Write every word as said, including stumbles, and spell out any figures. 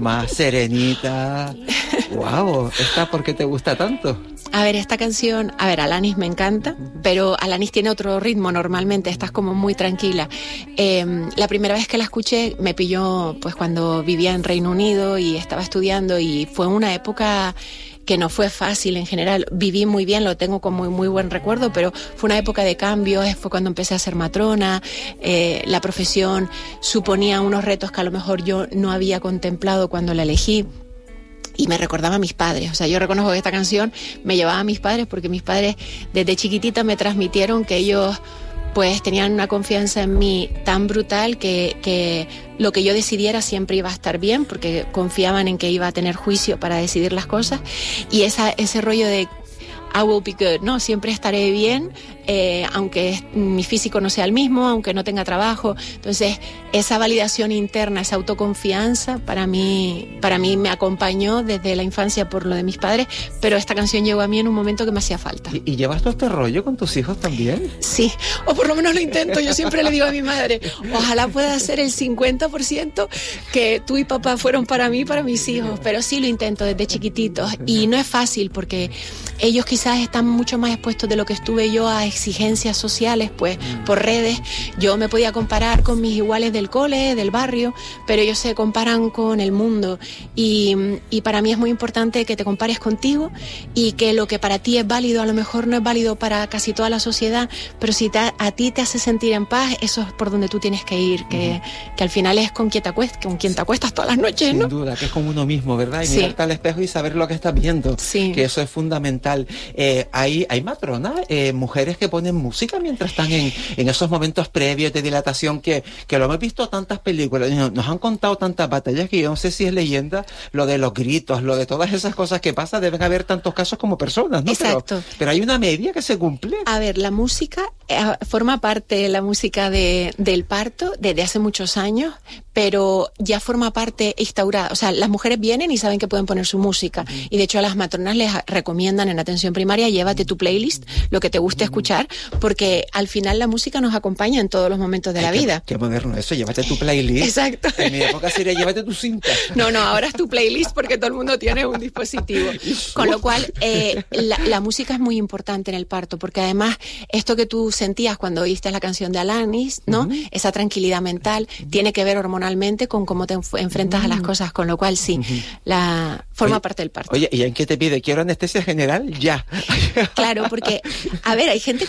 más serenita. Wow, ¿esta por qué te gusta tanto? A ver, esta canción, a ver, Alanis me encanta, pero Alanis tiene otro ritmo normalmente, esta es como muy tranquila. Eh, la primera vez que la escuché me pilló pues cuando vivía en Reino Unido y estaba estudiando, y fue una época que no fue fácil en general. Viví muy bien, lo tengo con muy, muy buen recuerdo, pero fue una época de cambios, fue cuando empecé a ser matrona, eh, la profesión suponía unos retos que a lo mejor yo no había contemplado cuando la elegí. Y me recordaba a mis padres, o sea, yo reconozco que esta canción me llevaba a mis padres porque mis padres desde chiquitita me transmitieron que ellos pues tenían una confianza en mí tan brutal que, que lo que yo decidiera siempre iba a estar bien, porque confiaban en que iba a tener juicio para decidir las cosas, y esa, ese rollo de I will be good, ¿no? Siempre estaré bien, eh, aunque mi físico no sea el mismo, aunque no tenga trabajo. Entonces, esa validación interna, esa autoconfianza, para mí, para mí me acompañó desde la infancia por lo de mis padres, pero esta canción llegó a mí en un momento que me hacía falta. ¿Y, y llevas todo este rollo con tus hijos también? Sí, o por lo menos lo intento. Yo siempre le digo a mi madre, ojalá pueda ser el cincuenta por ciento que tú y papá fueron para mí, para mis hijos, pero sí lo intento desde chiquititos, y no es fácil porque ellos quizás están mucho más expuestos de lo que estuve yo a exigencias sociales, pues por redes. Yo me podía comparar con mis iguales del cole, del barrio, pero ellos se comparan con el mundo, y, y para mí es muy importante que te compares contigo, y que lo que para ti es válido a lo mejor no es válido para casi toda la sociedad, pero si te, a ti te hace sentir en paz, eso es por donde tú tienes que ir, que, uh-huh. que al final es con quien te acuestas, con quien te acuestas todas las noches, ¿no? Sin duda, que es con uno mismo, ¿verdad? Y sí. mirarte al espejo y saber lo que estás viendo, sí. que eso es fundamental. Eh, hay, hay matronas, eh, mujeres que ponen música mientras están en, en esos momentos previos de dilatación, que, que lo hemos visto tantas películas, nos, nos han contado tantas batallas que yo no sé si es leyenda, lo de los gritos, lo de todas esas cosas que pasan, deben haber tantos casos como personas, ¿no? Exacto. Pero, pero hay una media que se cumple. A ver, la música eh, forma parte de la música de, del parto desde hace muchos años, pero ya forma parte instaurada. O sea, las mujeres vienen y saben que pueden poner su música, uh-huh. y de hecho a las matronas les recomiendan en atención primaria, llévate tu playlist, lo que te guste uh-huh. escuchar, porque al final la música nos acompaña en todos los momentos de Ay, la qué, vida. Qué moderno eso, llévate tu playlist. Exacto. En mi época sería llévate tu cinta. No, no, ahora es tu playlist porque todo el mundo tiene un dispositivo. Con lo cual, eh, la, la música es muy importante en el parto, porque además, esto que tú sentías cuando oíste la canción de Alanis, ¿no? Uh-huh. Esa tranquilidad mental uh-huh. tiene que ver hormonalmente con cómo te enf- enfrentas uh-huh. a las cosas, con lo cual sí, uh-huh. la forma oye, parte del parto. Oye, ¿y en qué te pide? ¿Quiero anestesia general? Ya. Claro, porque, a ver, hay gente